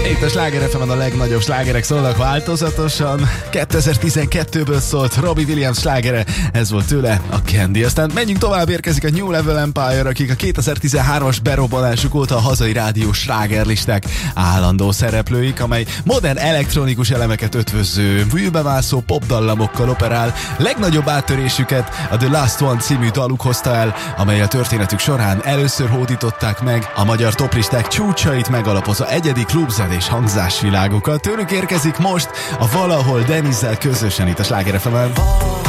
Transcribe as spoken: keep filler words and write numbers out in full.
Itt a Sláger ef emen a legnagyobb slágerek szólnak változatosan. kétezer-tizenkettőből szólt Robbie Williams slágere, ez volt tőle a Candy. Aztán menjünk tovább, érkezik a New Level Empire, akik a kétezer-tizenhármas berobbanásuk óta a hazai rádiós slágerlisták állandó szereplőik, amely modern elektronikus elemeket ötvöző, vűbemászó popdallamokkal operál. Legnagyobb áttörésüket a The Last One című daluk hozta el, amely a történetük során először hódították meg a magyar toplisták csúcsait megalapozva egyedi klubzenés hangzásvilágokat. Tőlük érkezik most a Valahol Denizzel közösen itt a Sláger ef emen.